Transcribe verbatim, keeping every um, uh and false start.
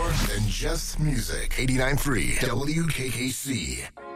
than just music. eighty-nine point three W K K C.